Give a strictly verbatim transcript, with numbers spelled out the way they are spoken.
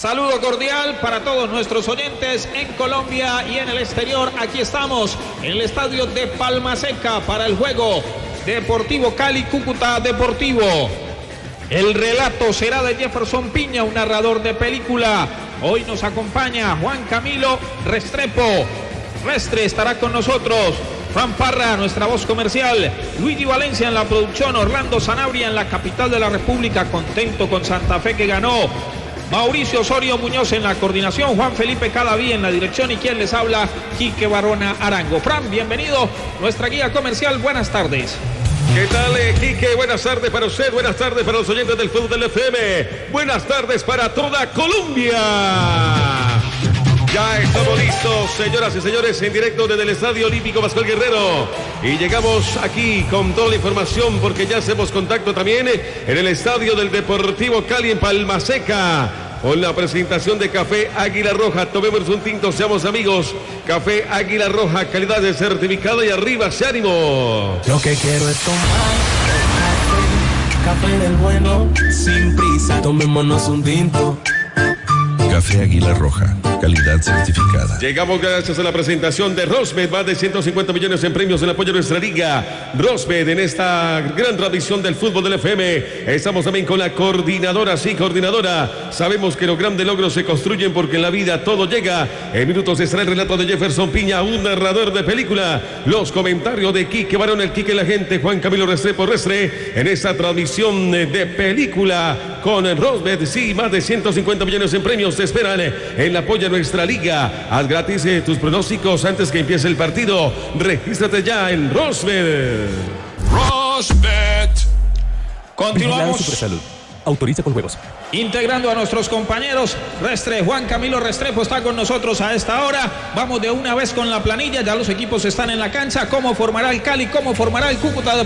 Saludo cordial para todos nuestros oyentes en Colombia y en el exterior. Aquí estamos en el estadio de Palma Seca para el juego Deportivo Cali Cúcuta Deportivo. El relato será de Jefferson Piña, un narrador de película. Hoy nos acompaña Juan Camilo Restrepo. Restre estará con nosotros. Fran Parra, nuestra voz comercial. Luigi Valencia en la producción. Orlando Sanabria en la capital de la República, contento con Santa Fe que ganó. Mauricio Osorio Muñoz en la coordinación, Juan Felipe Cadaví en la dirección y quien les habla, Quique Barona Arango. Fran, bienvenido, nuestra guía comercial, buenas tardes. ¿Qué tal, eh, Quique? Buenas tardes para usted, buenas tardes para los oyentes del fútbol del F M, buenas tardes para toda Colombia. Ya estamos listos, señoras y señores, en directo desde el Estadio Olímpico Pascual Guerrero. Y llegamos aquí con toda la información porque ya hacemos contacto también en el Estadio del Deportivo Cali en Palma Seca. Con la presentación de Café Águila Roja. Tomemos un tinto, seamos amigos. Café Águila Roja, calidad de certificado y arriba se ánimo. Lo que quiero es tomar café, café del bueno, sin prisa. Tomémonos un tinto. Café Águila Roja, calidad certificada. Llegamos gracias a la presentación de Rosmed, más de ciento cincuenta millones en premios en apoyo a nuestra liga. Rosmed en esta gran tradición del fútbol del F M. Estamos también con la coordinadora, sí, coordinadora. Sabemos que los grandes logros se construyen porque en la vida todo llega. En minutos estará el relato de Jefferson Piña, un narrador de película. Los comentarios de Quique Barón, el Quique la gente, Juan Camilo Restrepo Restre, en esta transmisión de película con Rosmed, sí, más de ciento cincuenta millones en premios. Te esperan en la apoyo a nuestra liga. Haz gratis eh, tus pronósticos antes que empiece el partido. Regístrate ya en Rosmed. Rosmed. Continuamos. Supersalud. Autoriza con juegos. Integrando a nuestros compañeros. Restre, Juan Camilo Restrepo está con nosotros a esta hora. Vamos de una vez con la planilla. Ya los equipos están en la cancha. ¿Cómo formará el Cali? ¿Cómo formará el Cúcuta?